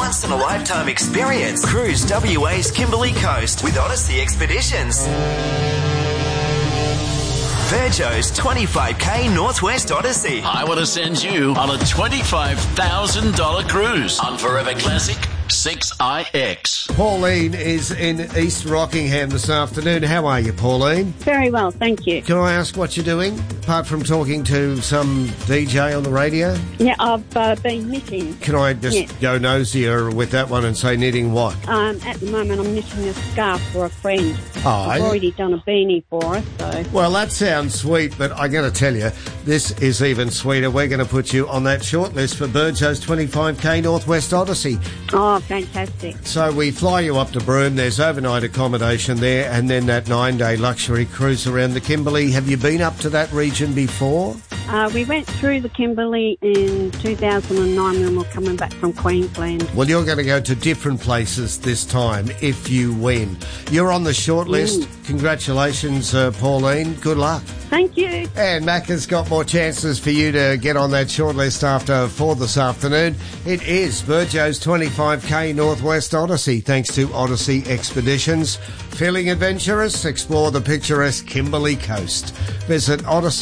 once-in-a-lifetime experience. Cruise WA's Kimberley Coast with Odyssey Expeditions. Virgo's 25k Northwest Odyssey. I want to send you on a $25,000 cruise on Forever Classic 6IX. Pauline is in East Rockingham this afternoon. How are you, Pauline? Very well, thank you. Can I ask what you're doing, apart from talking to some DJ on the radio? Yeah, I've been knitting. Can I just go nosier with that one and say knitting what? At the moment, I'm knitting a scarf for a friend. Oh, I've already done a beanie for her, so... Well, that sounds sweet, but I got to tell you, this is even sweeter. We're going to put you on that shortlist for Burjo's 25k Northwest Odyssey. Oh, fantastic. So we fly you up to Broome. There's overnight accommodation there, and then that 9-day luxury cruise around the Kimberley. Have you been up to that region before? We went through the Kimberley in 2009 when we were coming back from Queensland. Well, you're going to go to different places this time if you win. You're on the shortlist. Congratulations, Pauline. Good luck. Thank you. And Macca's got more chances for you to get on that shortlist after 4 this afternoon. It is Burjo's 25k Northwest Odyssey, thanks to Odyssey Expeditions. Feeling adventurous? Explore the picturesque Kimberley Coast. Visit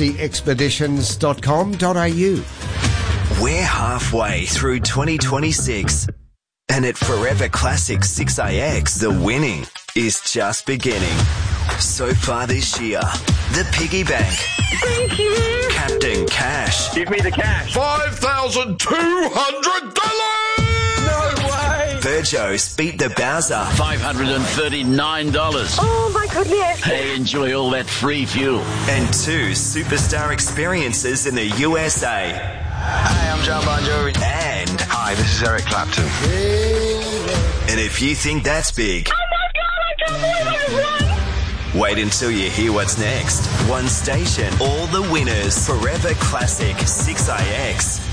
odysseyexpeditions.com.au. We're halfway through 2026. And at Forever Classic 6IX, the winning is just beginning. So far this year, the piggy bank. Thank you. Captain Cash. Give me the cash. $5,200! No way. Virgos beat the Bowser. $539. Oh my goodness. Hey, enjoy all that free fuel. And 2 superstar experiences in the USA. Hi, I'm John Bon Jovi. And... Hi, this is Eric Clapton. And if you think that's big... Oh my God, I can't believe I won. Wait until you hear what's next. One station, all the winners. Forever Classic 6IX.